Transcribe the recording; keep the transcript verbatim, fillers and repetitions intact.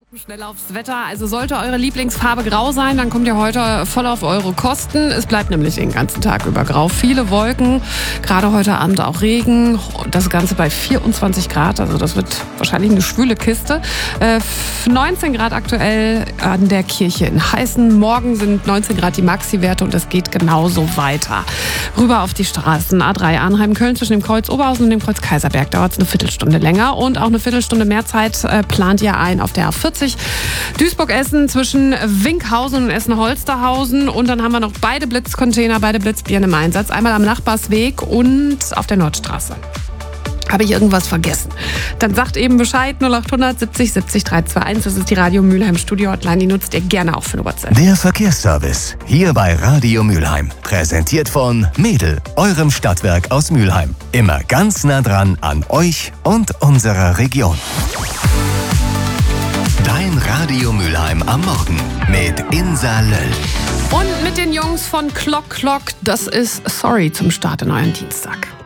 Schnell aufs Wetter. Also sollte eure Lieblingsfarbe grau sein, dann kommt ihr heute voll auf eure Kosten. Es bleibt nämlich den ganzen Tag über grau. Viele Wolken, gerade heute Abend auch Regen. Das Ganze bei vierundzwanzig Grad, also das wird wahrscheinlich eine schwüle Kiste. Äh, neunzehn Grad aktuell an der Kirche in Heißen. Morgen sind neunzehn Grad die Maxi-Werte und es geht genauso weiter. Rüber auf die Straßen. A drei Arnheim-Köln zwischen dem Kreuz Oberhausen und dem Kreuz Kaiserberg dauert es eine Viertelstunde länger und auch eine Viertelstunde mehr Zeit äh, plant ihr ein auf der A vierzig. Duisburg-Essen zwischen Winkhausen und Essen-Holsterhausen. Und dann haben wir noch beide Blitzcontainer, beide Blitzbirnen im Einsatz. Einmal am Nachbarsweg und auf der Nordstraße. Habe ich irgendwas vergessen? Dann sagt eben Bescheid null acht hundert siebzig siebzig dreihundertzweiundundzwanzig. Das ist die Radio Mülheim Studio Hotline. Die nutzt ihr gerne auch für eine WhatsApp. Der Verkehrsservice hier bei Radio Mülheim. Präsentiert von Mädel, eurem Stadtwerk aus Mülheim. Immer ganz nah dran an euch und unserer Region. Dein Radio Mülheim am Morgen mit Insa Löll. Und mit den Jungs von Clock Clock. Das ist Sorry zum Start in euren Dienstag.